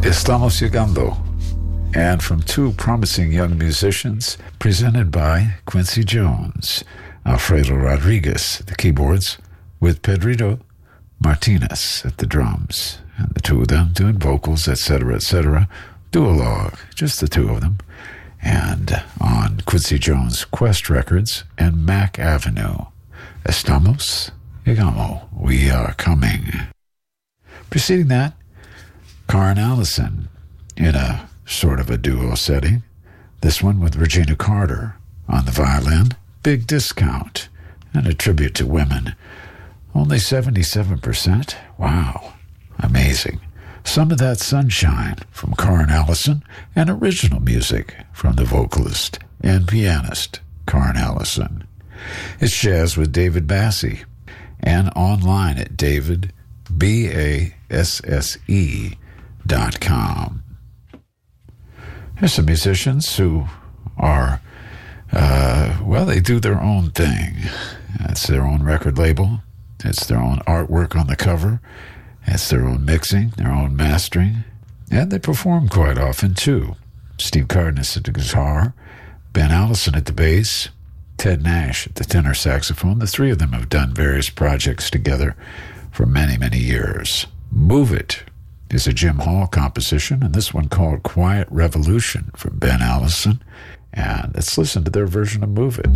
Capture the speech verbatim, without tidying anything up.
Estamos llegando. And from two promising young musicians, presented by Quincy Jones, Alfredo Rodriguez at the keyboards, with Pedrito Martinez at the drums, and the two of them doing vocals, et cetera, et cetera. Duologue, just the two of them, and on Quincy Jones Quest Records and Mac Avenue. Estamos llegando. We are coming. Preceding that, Karen Allison in a sort of a duo setting. This one with Regina Carter on the violin. Big Discount, and a tribute to women. Only seventy-seven percent. Wow. Amazing. Some of That Sunshine from Karen Allison, and original music from the vocalist and pianist Karen Allison. It's jazz with David Basse, and online at david basse dot com. There's some musicians who are, uh, well, they do their own thing. It's their own record label. It's their own artwork on the cover. It's their own mixing, their own mastering. And they perform quite often, too. Steve Cardenas at the guitar, Ben Allison at the bass, Ted Nash at the tenor saxophone. The three of them have done various projects together for many, many years. Move It is a Jim Hall composition, and this one called Quiet Revolution from Ben Allison. And let's listen to their version of Move It.